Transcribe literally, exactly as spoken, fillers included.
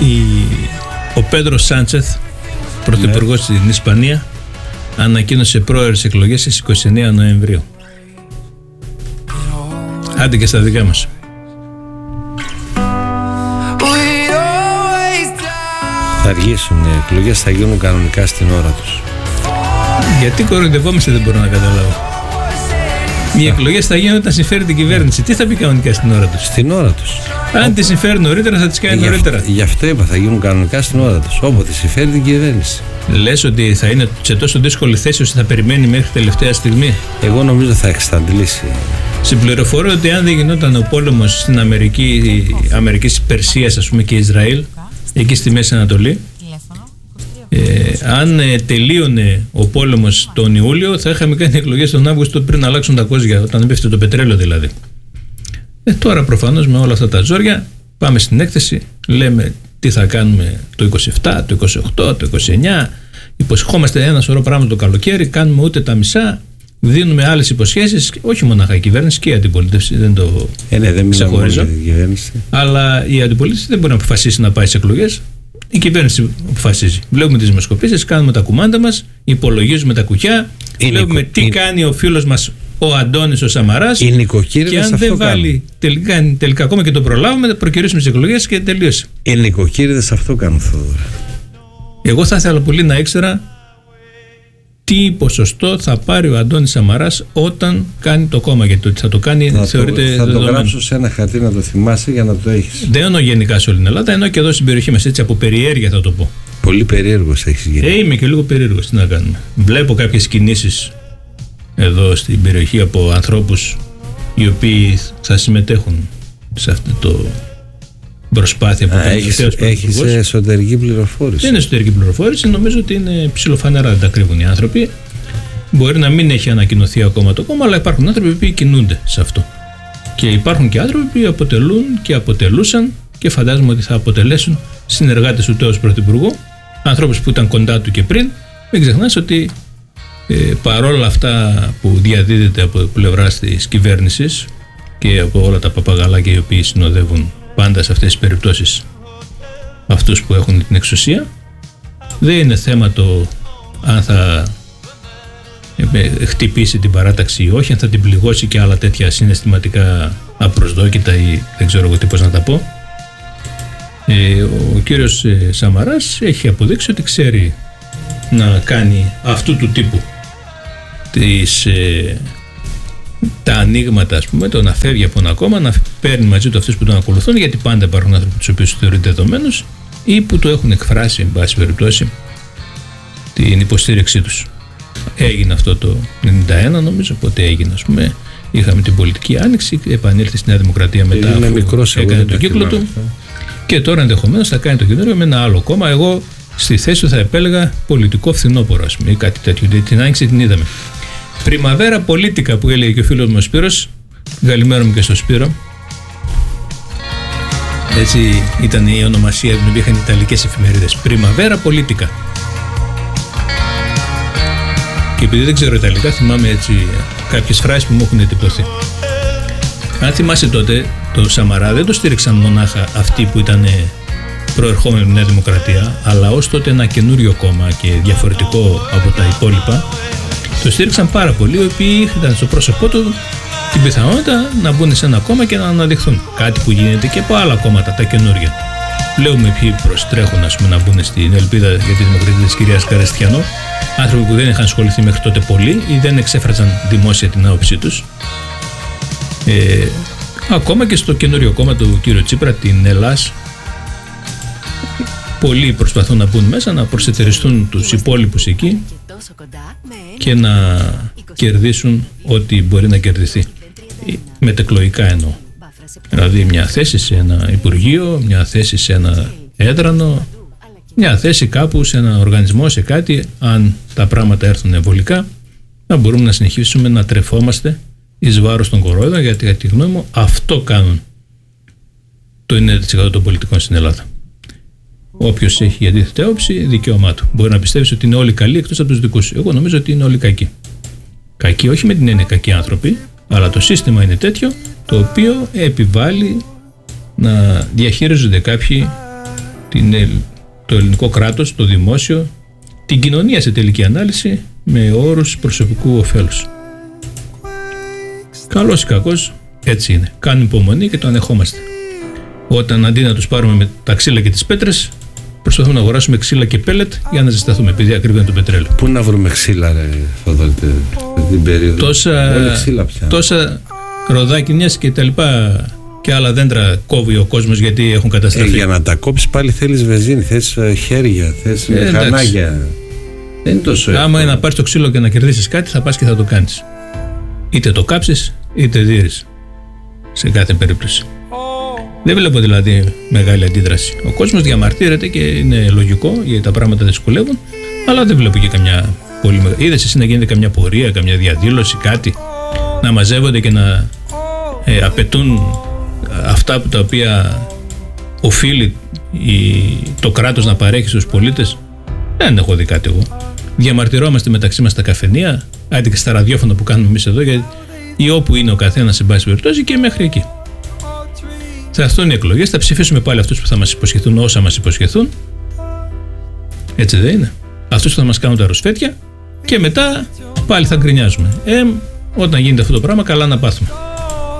Η, ο Πέντρο Σάντσεθ, πρωθυπουργός ναι. στην Ισπανία, ανακοίνωσε πρόορες εκλογές στις είκοσι εννέα Νοεμβρίου. Άντε και στα δικά μας. Θα αργήσουν οι εκλογές, θα γίνουν κανονικά στην ώρα τους. Γιατί κοροϊδευόμαστε, δεν μπορώ να καταλάβω. Οι εκλογές θα γίνουν όταν συμφέρει την κυβέρνηση. Τι θα πει κανονικά στην ώρα τους? Στην ώρα τους. Αν τη συμφέρει νωρίτερα, θα τις κάνει γι νωρίτερα. Αυτό, γι' αυτό είπα, θα γίνουν κανονικά στην ώρα τους. Όποτε συμφέρει την κυβέρνηση. Λες ότι θα είναι σε τόσο δύσκολη θέση ώστε θα περιμένει μέχρι τελευταία στιγμή? Εγώ νομίζω θα εξαντλήσει. Συμπληροφορώ ότι αν δεν γινόταν ο πόλεμος στην Αμερική, Αμερικής Περσίας, ας πούμε, και Ισραήλ, εκεί στη Μέση Ανατολή, Ε, αν ε, τελείωνε ο πόλεμος τον Ιούλιο, θα είχαμε κάνει εκλογές τον Αύγουστο πριν αλλάξουν τα κόζια, όταν πέφτει το πετρέλαιο δηλαδή. Ε, τώρα προφανώς με όλα αυτά τα ζόρια πάμε στην έκθεση, λέμε τι θα κάνουμε το είκοσι επτά, το είκοσι οκτώ, το είκοσι εννέα, υποσχόμαστε ένα σωρό πράγματα το καλοκαίρι, κάνουμε ούτε τα μισά, δίνουμε άλλες υποσχέσεις, όχι μονάχα η κυβέρνηση και η αντιπολίτευση, δεν το ε, ναι, δεν ξεχωρίζω, κυβέρνηση. Αλλά η αντιπολίτευση δεν μπορεί να αποφασίσει να πάει σε εκλογές. Η κυβέρνηση αποφασίζει. Βλέπουμε τις δημοσκοπήσεις, κάνουμε τα κουμάντα μας, υπολογίζουμε τα κουκιά, είναι βλέπουμε οικο... τι είναι... κάνει ο φίλος μας ο Αντώνης ο Σαμαράς. Οι νοικοκύριδες και αν αυτό δεν βάλει τελικά, τελικά ακόμα και το προλάβουμε, θα προκυρήσουμε τις εκλογές και τελείωσε. Οι νοικοκύριδες αυτό κάνουν, Θόδωρα. Εγώ θα ήθελα πολύ να ήξερα τι ποσοστό θα πάρει ο Αντώνης Σαμαράς όταν κάνει το κόμμα, γιατί ότι θα το κάνει θα θεωρείται το, θα δεδομένο. Το γράψω σε ένα χαρτί να το θυμάσαι για να το έχεις. Δεν εννοώ γενικά σε όλη την Ελλάδα, εννοώ και εδώ στην περιοχή μας, έτσι από περιέργεια θα το πω. Πολύ περίεργος έχεις γίνει. Ε, είμαι και λίγο περίεργος, τι να κάνουμε. Βλέπω κάποιες κινήσεις εδώ στην περιοχή από ανθρώπους οι οποίοι θα συμμετέχουν σε αυτό το προσπάθεια που κάνει. Έχεις, έχεις εσωτερική πληροφόρηση? Δεν είναι εσωτερική πληροφόρηση, νομίζω ότι είναι ψιλοφανερά, δεν τα κρύβουν οι άνθρωποι. Μπορεί να μην έχει ανακοινωθεί ακόμα το κόμμα, αλλά υπάρχουν άνθρωποι που κινούνται σε αυτό. Και υπάρχουν και άνθρωποι που αποτελούν και αποτελούσαν και φαντάζομαι ότι θα αποτελέσουν συνεργάτες του τέος πρωθυπουργού, ανθρώπους που ήταν κοντά του και πριν. Μην ξεχνάς ότι ε, παρόλα αυτά που διαδίδεται από πλευράς της κυβέρνησης και από όλα τα παπαγαλάκια οι οποίοι συνοδεύουν πάντα σε αυτές τις περιπτώσεις αυτούς που έχουν την εξουσία, δεν είναι θέμα το αν θα χτυπήσει την παράταξη ή όχι, αν θα την πληγώσει και άλλα τέτοια συναισθηματικά απροσδόκητα ή δεν ξέρω εγώ τι πώς να τα πω. Ε, ο κύριος Σαμαράς έχει αποδείξει ότι ξέρει να κάνει αυτού του τύπου τις, ε, τα ανοίγματα, ας πούμε, το να φεύγει από ένα κόμμα, να παίρνει μαζί του αυτούς που τον ακολουθούν, γιατί πάντα υπάρχουν άνθρωποι τους οποίους θεωρείται δεδομένους ή που το έχουν εκφράσει, εν πάση περιπτώσει, την υποστήριξή τους. Έγινε αυτό το ενενήντα ένα, νομίζω, πότε έγινε, ας πούμε. Είχαμε την πολιτική άνοιξη, επανήλθε στη Νέα Δημοκρατία μετά είναι αφού μικρός, έκανε τον κύκλο του αυτό. Και τώρα ενδεχομένως θα κάνει το καινούριο με ένα άλλο κόμμα. Εγώ στη θέση του θα επέλεγα πολιτικό φθινόπωρο, ας πούμε, ή κάτι τέτοιο. Την άνοιξη την είδαμε. Πριμαβέρα πολίτικα που έλεγε και ο φίλος μου ο Σπύρος. Καλημέρα μου και στο Σπύρο. Έτσι ήταν η ονομασία που είχαν οι ιταλικές εφημερίδες. Πριμαβέρα πολίτικα. Και επειδή δεν ξέρω ιταλικά, θυμάμαι έτσι κάποιες φράσεις που μου έχουν εντυπωθεί. Αν θυμάσαι τότε, το Σαμαρά δεν το στήριξαν μονάχα αυτοί που ήταν προερχόμενοι από τη Νέα Δημοκρατία, αλλά ως τότε ένα καινούριο κόμμα και διαφορετικό από τα υπόλοιπα. Το στήριξαν πάρα πολλοί, οι οποίοι είχαν στο πρόσωπό του την πιθανότητα να μπουν σε ένα κόμμα και να αναδειχθούν. Κάτι που γίνεται και από άλλα κόμματα, τα καινούρια. Βλέπουμε ποιοι προστρέχουν, ας πούμε, να μπουν στην ελπίδα για τη δημοκρατία της κυρίας Καρεστιανό. Άνθρωποι που δεν είχαν ασχοληθεί μέχρι τότε πολύ ή δεν εξέφραζαν δημόσια την άποψή τους. Ε, ακόμα και στο καινούριο κόμμα του κ. Τσίπρα, την Ελλάς, πολλοί προσπαθούν να μπουν μέσα, να προσετεριστούν τους υπόλοιπους εκεί και να κερδίσουν ό,τι μπορεί να κερδιθεί. Μετεκλογικά εννοώ. Δηλαδή μια θέση σε ένα υπουργείο, μια θέση σε ένα έδρανο, μια θέση κάπου σε ένα οργανισμό, σε κάτι, αν τα πράγματα έρθουν εμβολικά, να μπορούμε να συνεχίσουμε να τρεφόμαστε εις βάρος των κορόιδων, γιατί κατά τη γνώμη μου αυτό κάνουν το ενενήντα τοις εκατό των πολιτικών στην Ελλάδα. Όποιος έχει αντίθετη άποψη, δικαίωμά του. Μπορεί να πιστεύει ότι είναι όλοι καλοί εκτός από τους δικούς σου. Εγώ νομίζω ότι είναι όλοι κακοί. Κακοί όχι με την έννοια κακοί άνθρωποι, αλλά το σύστημα είναι τέτοιο το οποίο επιβάλλει να διαχειρίζονται κάποιοι την, το ελληνικό κράτος, το δημόσιο, την κοινωνία σε τελική ανάλυση, με όρους προσωπικού ωφέλους. Καλός ή κακός, έτσι είναι. Κάνουμε υπομονή και το ανεχόμαστε. Όταν αντί να τους πάρουμε με τα ξύλα και τις πέτρες, προσπαθούμε να αγοράσουμε ξύλα και πέλετ για να ζεσταθούμε, επειδή ακριβά είναι το πετρέλαιο. Πού να βρούμε ξύλα, ρε Θοδωρή, την περίοδο. Τόσα, τόσα ροδάκινιες και τα λοιπά και άλλα δέντρα κόβει ο κόσμος γιατί έχουν καταστραφεί. Ε, για να τα κόψεις πάλι θέλεις βενζίνη, θες χέρια, θες ε, χανάγια. Δεν είναι τόσο εύκολο. Άμα είναι να πάρεις το ξύλο και να κερδίσεις κάτι, θα πας και θα το κάνεις. Είτε το κάψεις, είτε δείρεις. Σε κάθε περίπτωση. Δεν βλέπω δηλαδή μεγάλη αντίδραση. Ο κόσμος διαμαρτύρεται και είναι λογικό γιατί τα πράγματα δυσκολεύουν, αλλά δεν βλέπω και καμιά πολύ μεγάλη. Είδες εσύ να γίνεται καμιά πορεία, καμιά διαδήλωση, κάτι, να μαζεύονται και να ε, απαιτούν αυτά που τα οποία οφείλει η, το κράτος να παρέχει στους πολίτες? Δεν έχω δει κάτι εγώ. Διαμαρτυρόμαστε μεταξύ μας στα καφενεία, άντε και στα ραδιόφωνα που κάνουμε εμείς εδώ, γιατί ή όπου είναι ο καθένας σε πάση περιπτώσει και μέχρι εκεί. Θα έρθουν οι εκλογές, θα ψηφίσουμε πάλι αυτούς που θα μας υποσχεθούν όσα μας υποσχεθούν. Έτσι δεν είναι? Αυτούς που θα μας κάνουν τα ρουσφέτια και μετά πάλι θα γκρινιάζουμε. Ε, όταν γίνεται αυτό το πράγμα, καλά να πάθουμε.